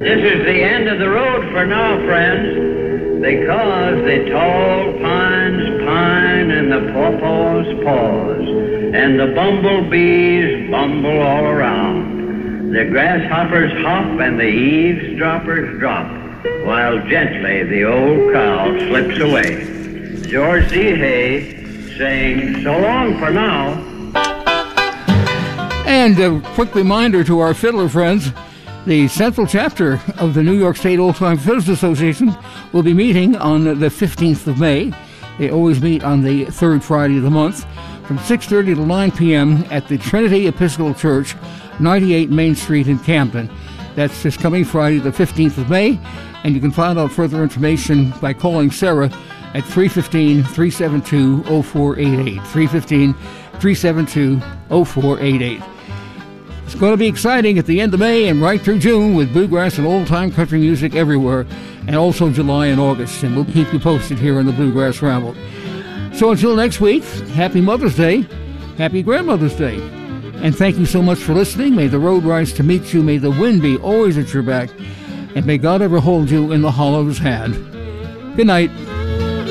This is the end of the road for now, friends, because the tall pines pine and the pawpaws pause, and the bumblebees bumble all around. The grasshoppers hop and the eavesdroppers drop, while gently the old cow slips away. George D. Hay saying so long for now. And a quick reminder to our fiddler friends, the Central Chapter of the New York State Old Time Fiddlers Association will be meeting on the 15th of May. They always meet on the third Friday of the month from 6:30 to 9 p.m. at the Trinity Episcopal Church, 98 Main Street in Camden. That's this coming Friday, the 15th of May, and you can find out further information by calling Sarah at 315-372-0488, 315-372-0488. It's going to be exciting at the end of May and right through June with bluegrass and old-time country music everywhere, and also July and August, and we'll keep you posted here on the Bluegrass Ramble. So until next week, happy Mother's Day, happy Grandmother's Day, and thank you so much for listening. May the road rise to meet you, may the wind be always at your back, and may God ever hold you in the hollow of his hand. Good night.